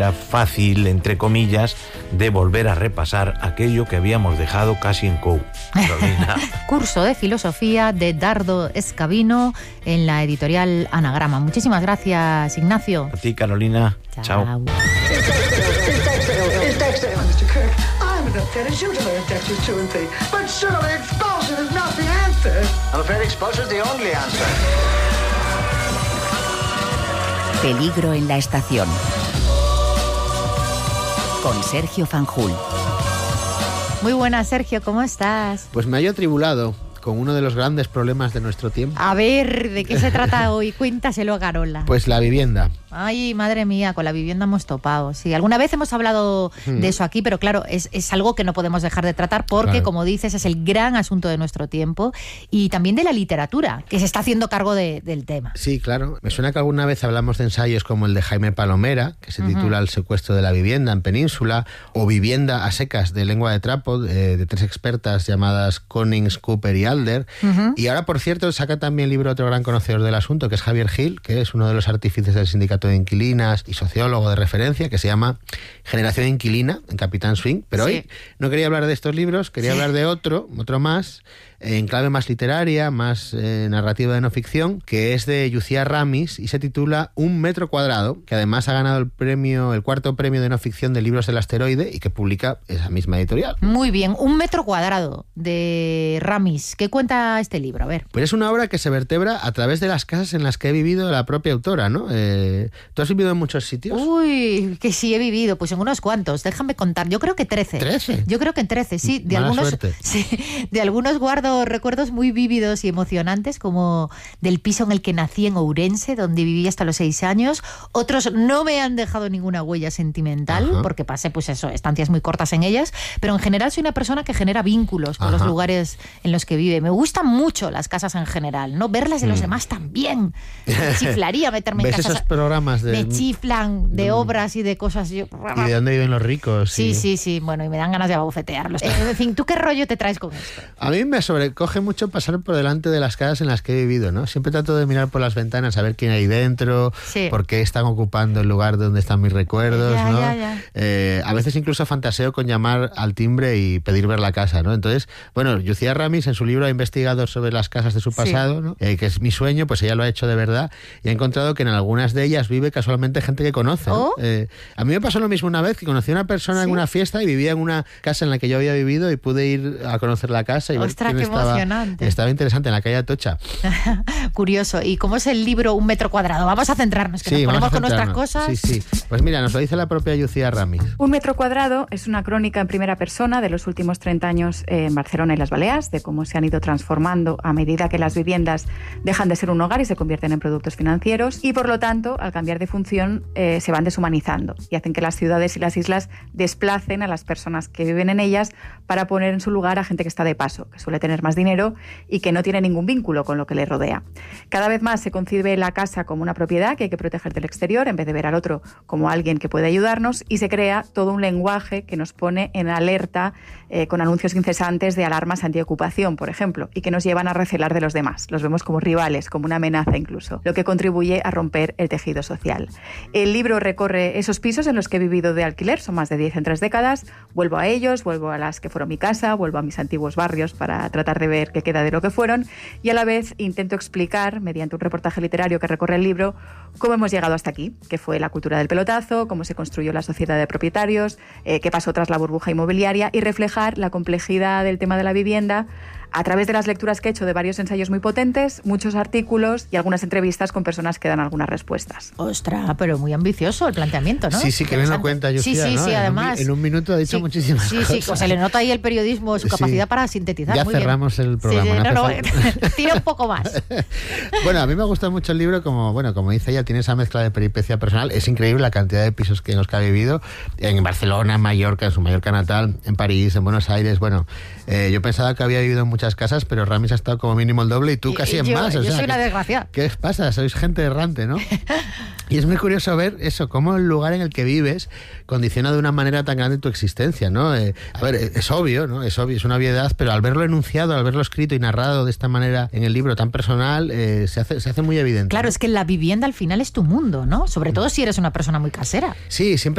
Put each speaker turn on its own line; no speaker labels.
manera fácil, entre comillas, de volver a repasar aquello que habíamos dejado casi en COU. Carolina.
Curso de filosofía de Dardo Escabino en la editorial Anagrama. Muchísimas gracias, Ignacio.
A ti, Carolina. Chao.
Chao.
Peligro en la estación. Con Sergio Fanjul.
Muy buenas, Sergio, ¿cómo estás?
Pues me hallo atribulado con uno de los grandes problemas de nuestro tiempo.
A ver, ¿de qué se trata hoy? Cuéntaselo, Carola.
Pues la vivienda.
Ay, madre mía, con la vivienda hemos topado. Sí, alguna vez hemos hablado de eso aquí, pero claro, es algo que no podemos dejar de tratar porque, claro, como dices, es el gran asunto de nuestro tiempo y también de la literatura, que se está haciendo cargo del tema.
Sí, claro. Me suena que alguna vez hablamos de ensayos como el de Jaime Palomera, que se titula El secuestro de la vivienda en Península, o Vivienda a secas, de lengua de trapo, de tres expertas llamadas Konings, Cooper y Alder. Y ahora, por cierto, saca también libro otro gran conocedor del asunto, que es Javier Gil, que es uno de los artífices del sindicato de inquilinas y sociólogo de referencia, que se llama Generación Inquilina, en Capitán Swing. Pero hoy no quería hablar de estos libros, quería hablar de otro más, en clave más literaria, más narrativa de no ficción, que es de Yucia Ramis y se titula Un metro cuadrado, que además ha ganado el cuarto premio de no ficción de libros del asteroide y que publica esa misma editorial.
Muy bien, Un metro cuadrado de Ramis. ¿Qué cuenta este libro? A ver.
Pues es una obra que se vertebra a través de las casas en las que he vivido la propia autora, ¿no? ¿Tú has vivido en muchos sitios?
Uy, que sí he vivido, pues en unos cuantos. Déjame contar, yo creo que 13.
¿13?
Yo creo que en 13, sí. De
Mala
algunos,
suerte.
sí, de algunos guardo recuerdos muy vívidos y emocionantes, como del piso en el que nací en Ourense, donde viví hasta los 6 años. Otros no me han dejado ninguna huella sentimental, porque pasé, pues eso, estancias muy cortas en ellas, pero en general soy una persona que genera vínculos con los lugares en los que vive. Me gustan mucho las casas en general, ¿no? Verlas de los demás también. Me chiflaría meterme en
¿Ves
casas.
esos programas
Me chiflan de obras y de cosas.
¿Y de dónde viven los ricos?
Sí. Bueno, y me dan ganas de abofetearlos. En fin, ¿tú qué rollo te traes con esto?
A mí me sobrecoge mucho pasar por delante de las casas en las que he vivido, ¿no? Siempre trato de mirar por las ventanas a ver quién hay dentro, por qué están ocupando el lugar donde están mis recuerdos, ¿no? A veces incluso fantaseo con llamar al timbre y pedir ver la casa, ¿no? Entonces, bueno, Yucia Ramis en su libro ha investigado sobre las casas de su pasado, ¿no? Que es mi sueño, pues ella lo ha hecho de verdad y ha encontrado que en algunas de ellas vive casualmente gente que conoce, ¿no? A mí me pasó lo mismo una vez, que conocí a una persona en una fiesta y vivía en una casa en la que yo había vivido y pude ir a conocer la casa y ver quién estaba. Estaba interesante, en la calle Atocha.
Curioso. ¿Y cómo es el libro Un metro cuadrado? Vamos a centrarnos, que nos ponemos con nuestras cosas.
Sí. Pues mira, nos lo dice la propia Yucia Ramis.
Un metro cuadrado es una crónica en primera persona de los últimos 30 años en Barcelona y las Baleares, de cómo se han ido transformando a medida que las viviendas dejan de ser un hogar y se convierten en productos financieros y, por lo tanto, al cambiar de función, se van deshumanizando y hacen que las ciudades y las islas desplacen a las personas que viven en ellas para poner en su lugar a gente que está de paso, que suele tener más dinero y que no tiene ningún vínculo con lo que le rodea. Cada vez más se concibe la casa como una propiedad que hay que proteger del exterior en vez de ver al otro como alguien que puede ayudarnos y se crea todo un lenguaje que nos pone en alerta con anuncios incesantes de alarmas antiocupación, por ejemplo, y que nos llevan a recelar de los demás. Los vemos como rivales, como una amenaza incluso, lo que contribuye a romper el tejido social. El libro recorre esos pisos en los que he vivido de alquiler, son más de 10 en 3 décadas, vuelvo a ellos, vuelvo a las que fueron mi casa, vuelvo a mis antiguos barrios para tratar de ver qué queda de lo que fueron y a la vez intento explicar, mediante un reportaje literario que recorre el libro, cómo hemos llegado hasta aquí, qué fue la cultura del pelotazo, cómo se construyó la sociedad de propietarios, qué pasó tras la burbuja inmobiliaria y reflejar la complejidad del tema de la vivienda a través de las lecturas que he hecho de varios ensayos muy potentes, muchos artículos y algunas entrevistas con personas que dan algunas respuestas.
Ostras, pero muy ambicioso el planteamiento, ¿no?
Sí, que bien lo cuenta Yucia, ¿no?
Sí, además.
En un minuto ha dicho muchísimas cosas.
Sí, se le nota ahí el periodismo, su capacidad para sintetizar.
Ya
muy
cerramos
bien.
El programa.
Tira un poco más.
Bueno, a mí me ha gustado mucho el libro, como dice ella, tiene esa mezcla de peripecia personal. Es increíble la cantidad de pisos en los que ha vivido, en Barcelona, en Mallorca, en su Mallorca natal, en París, en Buenos Aires. Bueno, yo pensaba que había vivido en muchas casas, pero Ramis ha estado como mínimo el doble y tú casi en más.
Yo soy una desgraciada.
¿Qué os pasa? Sois gente errante, ¿no? Y es muy curioso ver eso, cómo el lugar en el que vives condiciona de una manera tan grande tu existencia, ¿no? A ver, es obvio, ¿no? Es obvio, es una obviedad, pero al verlo enunciado, al verlo escrito y narrado de esta manera en el libro tan personal, se hace muy evidente.
Claro, es que la vivienda al final es tu mundo, ¿no? Sobre todo si eres una persona muy casera.
Sí, siempre